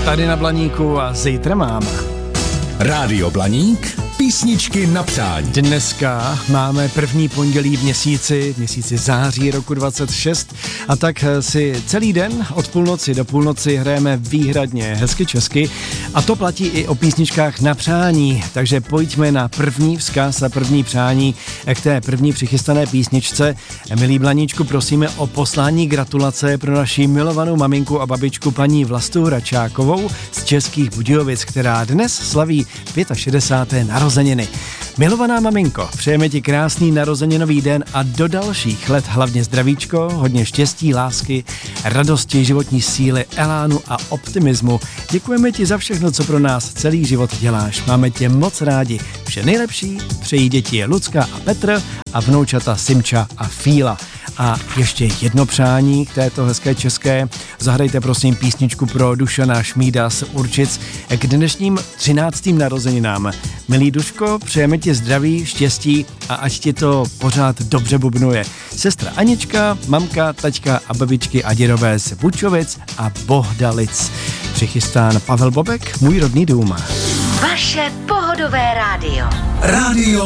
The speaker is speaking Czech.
tady na Blaníku a zítra mám. Rádio Blaník, písničky na přání. Dneska máme první pondělí v měsíci září roku 26 a tak si celý den od půlnoci do půlnoci hrajeme výhradně hezky česky a to platí i o písničkách na přání, takže pojďme na první vzkaz a první přání k té první přichystané písničce. Milí Blaníčku, prosíme o poslání gratulace pro naši milovanou maminku a babičku paní Vlastu Račákovou z Českých Budějovic, která dnes slaví 65. narozeniny. Milovaná maminko, přejeme ti krásný narozeninový den a do dalších let hlavně zdravíčko, hodně štěstí, lásky, radosti, životní síly, elánu a optimismu. Děkujeme ti za všechno, co pro nás celý život děláš. Máme tě moc rádi. Vše nejlepší přejí děti Lucka a Petr a vnoučata Simča a Fíla. A ještě jedno přání k této hezké české. Zahrajte prosím písničku pro Dušana Šmída z Určic k dnešním 13. narozeninám. Milý Duško, přejeme ti zdraví, štěstí a ať ti to pořád dobře bubnuje. Sestra Anička, mamka, taťka a babičky a dědové z Bučovic a Bohdalic. Přichystán Pavel Bobek, Můj rodný dům. Vaše pohodové rádio. Rádio